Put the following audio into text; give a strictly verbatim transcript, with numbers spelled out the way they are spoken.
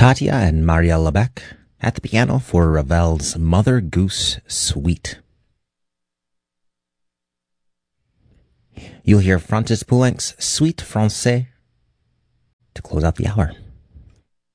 Katya and Maria Lebec at the piano for Ravel's Mother Goose Suite. You'll hear Francis Poulenc's Suite Francais to close out the hour.